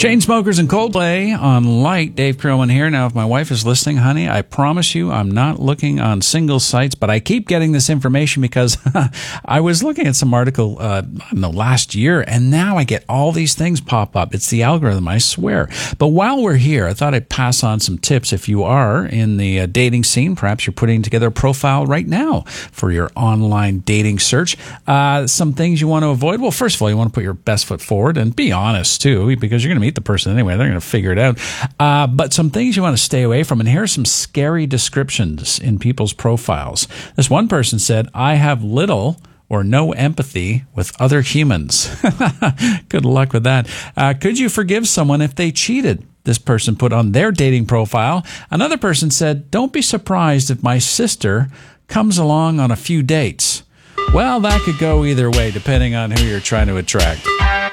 Chainsmokers and Coldplay on Light. Dave Crowman here. Now, if my wife is listening, honey, I promise you I'm not looking on single sites, but I keep getting this information because I was looking at some article last year, and now I get all these things pop up. It's the algorithm, I swear. But while we're here, I thought I'd pass on some tips. If you are in the dating scene, perhaps you're putting together a profile right now for your online dating search. Some things you want to avoid. Well, first of all, you want to put your best foot forward and be honest, too, because you're going to meet the person anyway. They're going to figure it out. But some things you want to stay away from. And here are some scary descriptions in people's profiles. This one person said, I have little or no empathy with other humans. Good luck with that. Could you forgive someone if they cheated? This person put on their dating profile. Another person said, don't be surprised if my sister comes along on a few dates. Well, that could go either way, depending on who you're trying to attract.